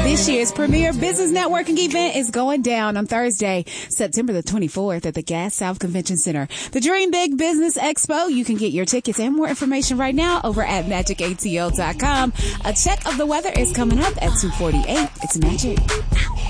This year's premier business networking event is going down on Thursday, September the 24th at the Gas South Convention Center. The Dream Big Business Expo. You can get your tickets and more information right now over at magicatl.com. A check of the weather is coming up at 2:48. It's Magic.